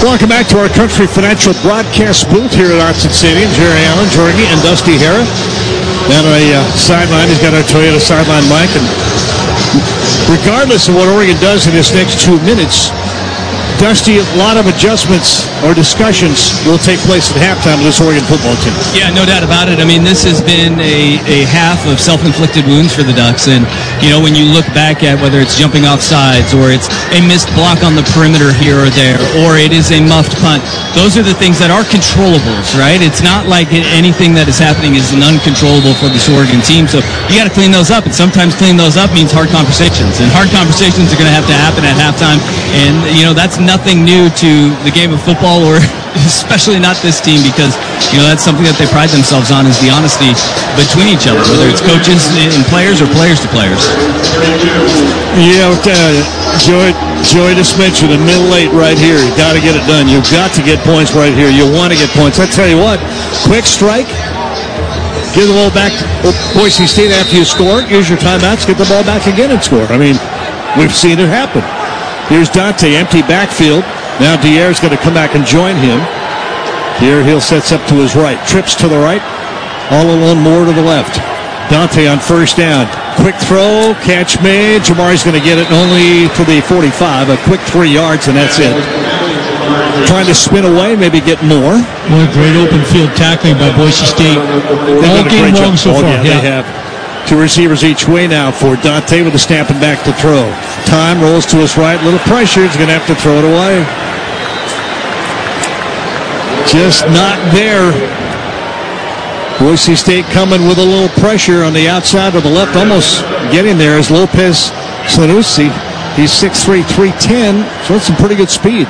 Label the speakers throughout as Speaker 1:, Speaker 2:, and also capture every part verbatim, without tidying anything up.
Speaker 1: Welcome back to our Country Financial broadcast booth here at Autzen Stadium. Jerry Allen, Jorgie, and Dusty Hara. Down on the uh, sideline, he's got our Toyota sideline mic. And regardless of what Oregon does in this next two minutes, Dusty, a lot of adjustments or discussions will take place at halftime of this Oregon football team.
Speaker 2: Yeah, no doubt about it. I mean, this has been a, a half of self-inflicted wounds for the Ducks. And, you know, when you look back at whether it's jumping off sides or it's a missed block on the perimeter here or there or it is a muffed punt, those are the things that are controllables, right? It's not like anything that is happening is an uncontrollable for this Oregon team. So you got to clean those up. And sometimes cleaning those up means hard conversations. And hard conversations are going to have to happen at halftime. And, you know, that's nothing new to the game of football, or especially not this team, because, you know, that's something that they pride themselves on, is the honesty between each other, whether it's coaches and players or players to players.
Speaker 1: Yeah, uh, Joey, Joey just mentioned a middle eight right here. You got to get it done. You've got to get points right here. You want to get points. I tell you what, quick strike. Give the ball back to Boise State after you score. Use your timeouts. Get the ball back again and score. I mean, we've seen it happen. Here's Dante, empty backfield. Now Diera's going to come back and join him. Here he'll sets up to his right. Trips to the right. All alone, more to the left. Dante on first down. Quick throw. Catch made. Jamari's going to get it only to the forty-five. A quick three yards, and that's it. Trying to spin away, maybe get more.
Speaker 3: What a great open field tackling by Boise State. All game long so far.
Speaker 1: Yeah, they have. Two receivers each way now for Dante with a snapping back to throw. Time rolls to his right. Little pressure. He's going to have to throw it away. Just not there. Boise State coming with a little pressure on the outside of the left. Almost getting there is Lopez Sanusi. He's six three, three ten. So that's some pretty good speed.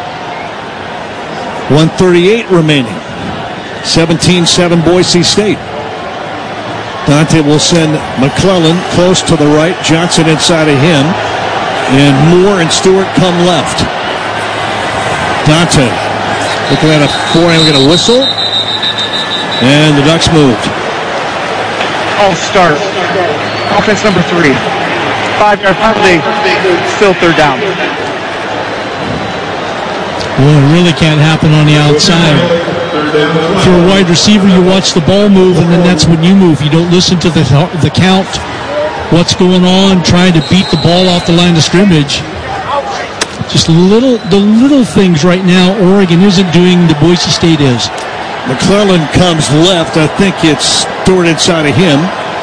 Speaker 1: one thirty-eight remaining. seventeen seven Boise State. Dante will send McClellan close to the right. Johnson inside of him. And Moore and Stewart come left. Dante looking at a four, and we're going to whistle. And the Ducks moved.
Speaker 4: All start. Offense number three. Five-yard penalty. Still third down.
Speaker 3: Well, it really can't happen on the outside. If you're a wide receiver, you watch the ball move, and then that's when you move. You don't listen to the the count, what's going on, trying to beat the ball off the line of scrimmage. Just little the little things right now Oregon isn't doing that Boise State is.
Speaker 1: McClellan comes left. I think it's Stewart inside of him.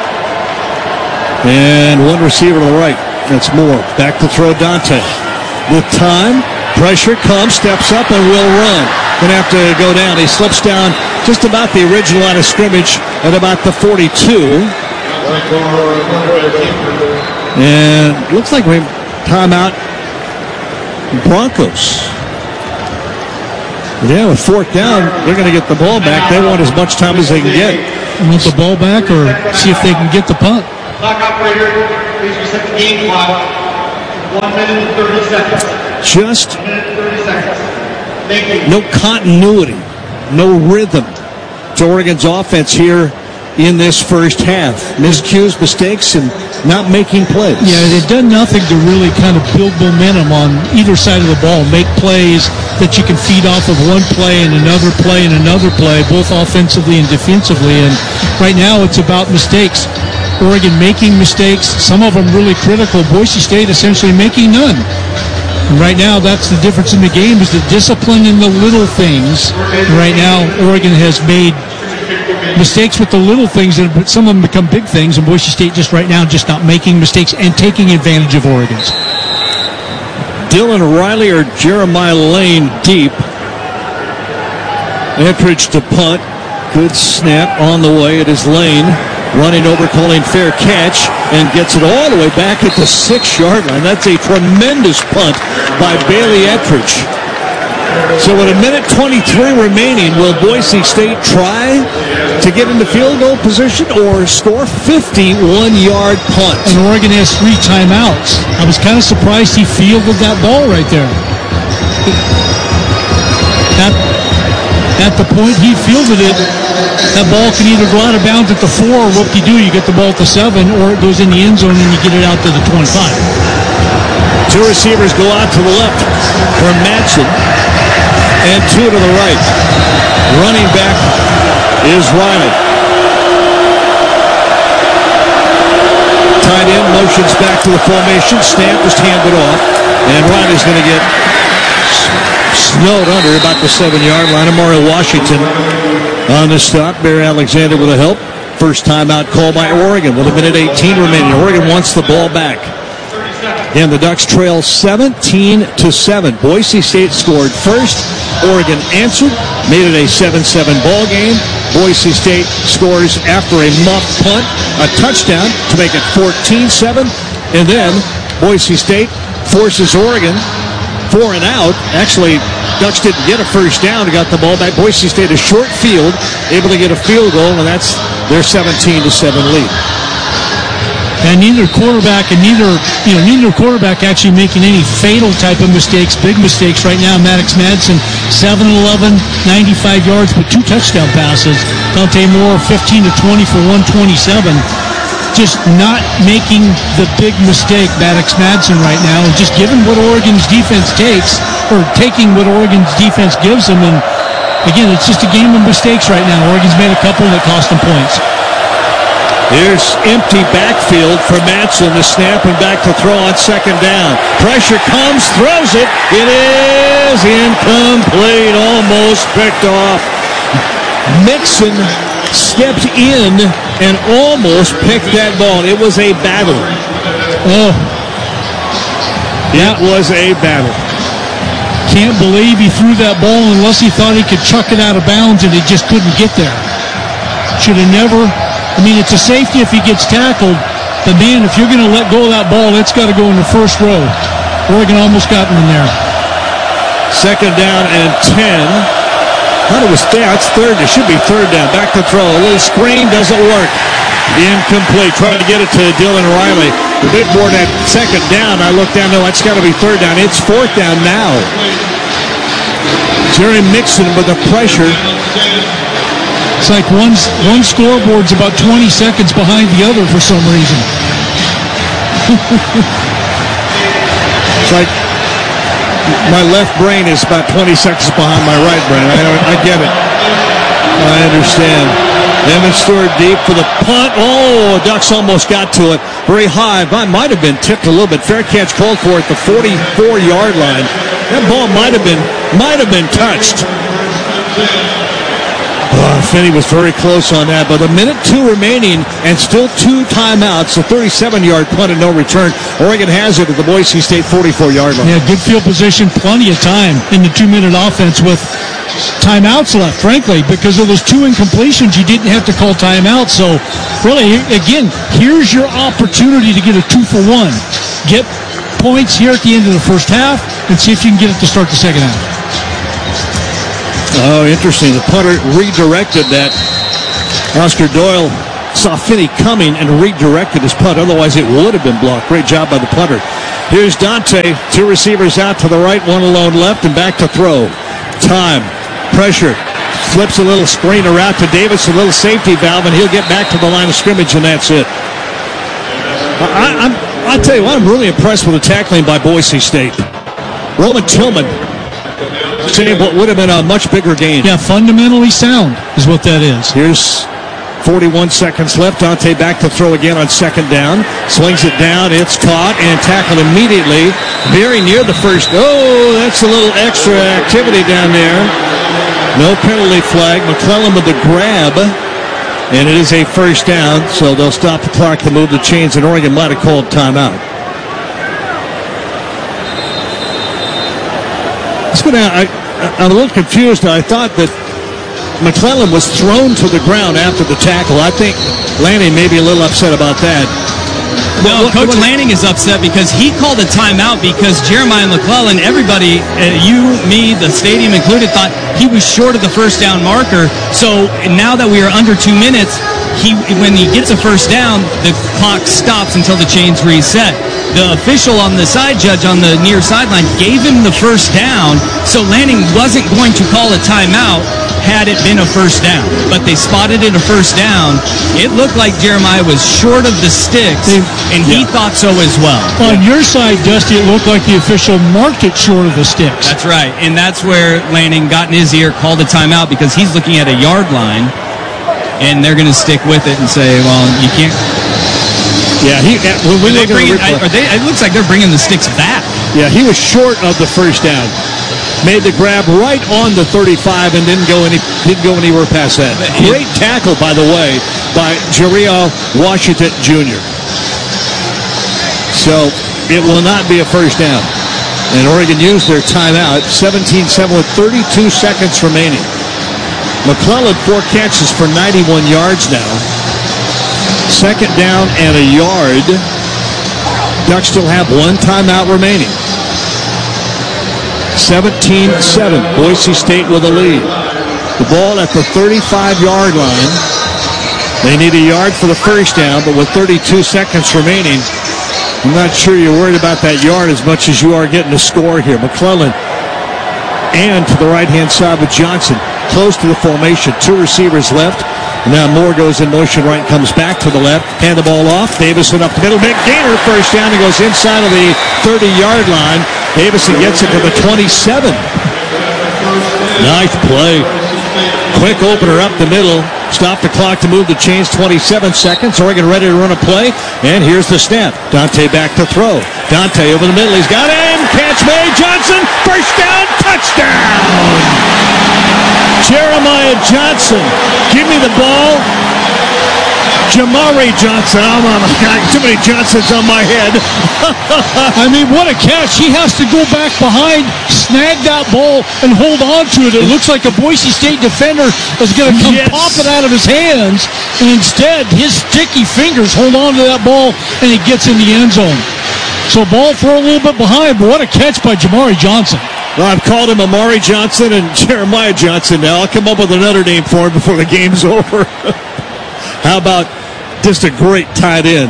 Speaker 1: And one receiver to the right. That's Moore. Back to throw Dante. With time. Pressure comes, steps up, and will run. Gonna have to go down. He slips down just about the original line of scrimmage at about the forty-two. And looks like we have timeout Broncos. Yeah, with fourth down, they're going to get the ball back. They want as much time as they can get.
Speaker 3: Want the ball back or see if they can get the punt.
Speaker 5: Clock operator, please reset the game clock. One minute and thirty seconds.
Speaker 1: Just
Speaker 5: One minute and thirty seconds. Thank you.
Speaker 1: No continuity, no rhythm to Oregon's offense here in this first half. Miscues, mistakes, and not making plays.
Speaker 3: Yeah, they've done nothing to really kind of build momentum on either side of the ball, make plays that you can feed off of one play and another play and another play, both offensively and defensively. And right now it's about mistakes. Oregon making mistakes, some of them really critical. Boise State essentially making none. And right now, that's the difference in the game, is the discipline in the little things. And right now, Oregon has made mistakes with the little things, and some of them become big things, and Boise State just right now just not making mistakes and taking advantage of Oregon's.
Speaker 1: Dylan Riley or Jeremiah Lane deep. Ettridge to punt. Good snap on the way. It is Lane running over, calling fair catch, and gets it all the way back at the six-yard line. That's a tremendous punt by Bailey Ettridge. So with a minute twenty-three remaining, will Boise State try to get into field goal position or score? fifty-one-yard punt.
Speaker 3: And Oregon has three timeouts. I was kind of surprised he fielded that ball right there. At, at the point he fielded it, that ball can either go out of bounds at the four, or whoop-de-doo, you get the ball at the seven, or it goes in the end zone and you get it out to the twenty-five.
Speaker 1: Two receivers go out to the left for Madsen. and two to the right. Running back is Riley. Tight end motions back to the formation. Snap just handed off. And Riley's going to get snowed under about the seven-yard line. Amari Washington on the stop. Barry Alexander with a help. First timeout call by Oregon with a minute eighteen remaining. Oregon wants the ball back. And the Ducks trail seventeen to seven. Boise State scored first. Oregon answered, made it a seven seven ball game. Boise State scores after a muff punt, a touchdown to make it fourteen seven. And then Boise State forces Oregon for and out. Actually, Ducks didn't get a first down. Got the ball back. Boise State a short field, able to get a field goal, and that's their seventeen to seven lead.
Speaker 3: And neither quarterback and neither, you know, neither quarterback actually making any fatal type of mistakes, big mistakes right now. Maddox Madsen, seven eleven, ninety-five yards, but two touchdown passes. Dante Moore, fifteen to twenty for one twenty-seven. Just not making the big mistake, Maddox Madsen right now, and just giving what Oregon's defense takes, or taking what Oregon's defense gives them. And again, it's just a game of mistakes right now. Oregon's made a couple that cost them points.
Speaker 1: Here's empty backfield for Madsen. The snap and back to throw on second down. Pressure comes, throws it. It is incomplete, almost picked off. Mixon stepped in and almost picked that ball. It was a battle.
Speaker 3: Oh,
Speaker 1: it was a battle.
Speaker 3: Can't believe he threw that ball unless he thought he could chuck it out of bounds, and he just couldn't get there. Should have never. I mean, it's a safety if he gets tackled, but man, if you're going to let go of that ball, it's got to go in the first row. Oregon almost got him in there.
Speaker 1: Second down and ten. Thought it was there. It's third. It should be third down. Back to throw. A little screen doesn't work. Incomplete. Trying to get it to Dylan Riley. A bit more that second down. I look down. No, it's got to be third down. It's fourth down now. Jerry Mixon with the pressure.
Speaker 3: It's like one, one scoreboard's about twenty seconds behind the other for some reason.
Speaker 1: It's like my left brain is about twenty seconds behind my right brain. I, I get it. I understand. Evan Stewart deep for the punt. Oh, Ducks almost got to it. Very high. Might have been tipped a little bit. Fair catch called for at the forty-four-yard line. That ball might have been might have been touched. Oh, Finney was very close on that, but a minute two remaining and still two timeouts. A thirty-seven-yard punt and no return. Oregon has it at the Boise State forty-four-yard line.
Speaker 3: Yeah, good field position, plenty of time in the two-minute offense with timeouts left, frankly, because of those two incompletions. You didn't have to call timeout. So, really, again, here's your opportunity to get a two for one. Get points here at the end of the first half and see if you can get it to start the second half.
Speaker 1: Oh, interesting. The punter redirected that. Oscar Doyle saw Finney coming and redirected his punt. Otherwise, it would have been blocked. Great job by the punter. Here's Dante. Two receivers out to the right, one alone left, and back to throw. Time. Pressure. Flips a little screener out to Davis, a little safety valve, and he'll get back to the line of scrimmage, and that's it. I, I'm, I'll tell you what, I'm really impressed with the tackling by Boise State. Roman Tillman. Saying what would have been a much bigger game.
Speaker 3: Yeah, fundamentally sound is what that is.
Speaker 1: Here's forty-one seconds left. Dante back to throw again on second down. Swings it down. It's caught and tackled immediately. Very near the first. Oh, that's a little extra activity down there. No penalty flag. McClellan with the grab. And it is a first down, so they'll stop the clock to move the chains, and Oregon might have called timeout. I, I'm a little confused. I thought that McClellan was thrown to the ground after the tackle. I think Lanning may be a little upset about that.
Speaker 2: No, what, Coach what, Lanning is upset because he called a timeout because Jeremiah McClellan, everybody, uh, you, me, the stadium included, thought he was short of the first down marker. So now that we are under two minutes, he when he gets a first down, the clock stops until the chains reset. The official on the side judge on the near sideline gave him the first down, so Lanning wasn't going to call a timeout. had it been a first down. But they spotted it a first down. It looked like Jeremiah was short of the sticks, and he
Speaker 1: Yeah.
Speaker 2: thought so as well.
Speaker 3: On your side, Dusty, it looked like the official marked it short of the sticks.
Speaker 2: That's right. And that's where Lanning got in his ear, called a timeout because he's looking at a yard line, and they're going to stick with it and say, well, you can't.
Speaker 1: Yeah, he. uh, When we
Speaker 2: Are they
Speaker 1: look at the
Speaker 2: bringing,
Speaker 1: replay-
Speaker 2: are they, it looks like they're bringing the sticks back.
Speaker 1: Yeah, he was short of the first down. Made the grab right on the thirty-five and didn't go any didn't go anywhere past that. Great tackle, by the way, by Jariel Washington Junior So it will not be a first down. And Oregon used their timeout. seventeen seven with thirty-two seconds remaining. McClellan, four catches for ninety-one yards now. Second down and a yard. Ducks still have one timeout remaining. seventeen seven. Boise State with a lead. The ball at the thirty-five-yard line. They need a yard for the first down, but with thirty-two seconds remaining, I'm not sure you're worried about that yard as much as you are getting a score here. McClellan and to the right-hand side with Johnson. Close to the formation. Two receivers left. Now Moore goes in motion right, comes back to the left. Hand the ball off. Davison up the middle. Big gainer first down. He goes inside of the thirty-yard line. Davison gets it to the twenty-seven. Nice play. Quick opener up the middle. Stop the clock to move the chains. twenty-seven seconds. Oregon ready to run a play. And here's the snap. Dante back to throw. Dante over the middle. He's got him. Catch made. Johnson. First down. Touchdown. Jeremiah Johnson. Give me the ball. Jamari Johnson. I'm on. God, too many Johnsons on my head.
Speaker 3: I mean, what a catch. He has to go back behind, snag that ball, and hold on to it. It looks like a Boise State defender is going to come
Speaker 1: Yes.
Speaker 3: pop it out of his hands, and instead, his sticky fingers hold on to that ball, and he gets in the end zone. So ball throw a little bit behind, but what a catch by Jamari Johnson.
Speaker 1: Well, I've called him Amari Johnson and Jeremiah Johnson now. I'll come up with another name for him before the game's over. How about just a great tight end?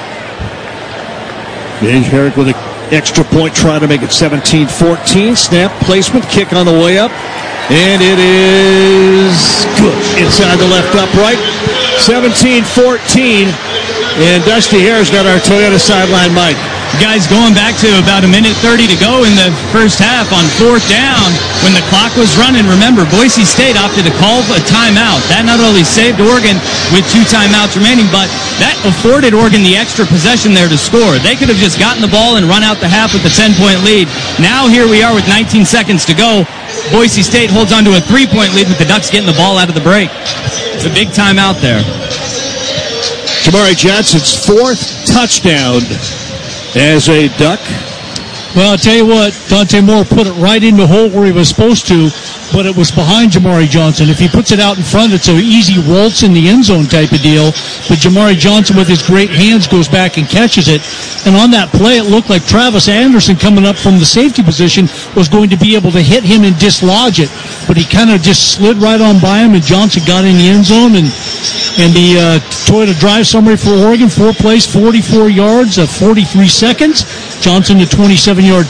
Speaker 1: Gage Herrick with an extra point trying to make it seventeen fourteen. Snap placement, kick on the way up. And it is good. Inside the left upright. seventeen fourteen. And Dusty Hare's got our Toyota sideline mic.
Speaker 2: Guys, going back to about a minute thirty to go in the first half on fourth down when the clock was running. Remember, Boise State opted to call a timeout. That not only saved Oregon with two timeouts remaining, but that afforded Oregon the extra possession there to score. They could have just gotten the ball and run out the half with a ten-point lead. Now here we are with nineteen seconds to go. Boise State holds on to a three-point lead with the Ducks getting the ball out of the break. It's a big timeout there.
Speaker 1: Jamari Johnson's fourth touchdown as a Duck.
Speaker 3: Well, I'll tell you what, Dante Moore put it right in the hole where he was supposed to, but it was behind Jamari Johnson. If he puts it out in front, it's an easy waltz in the end zone type of deal. But Jamari Johnson, with his great hands, goes back and catches it. And on that play, it looked like Travis Anderson, coming up from the safety position, was going to be able to hit him and dislodge it. But he kind of just slid right on by him, and Johnson got in the end zone. And and the uh, Toyota drive summary for Oregon, four plays, forty-four yards, uh, forty-three seconds. Johnson, the twenty-seven-yard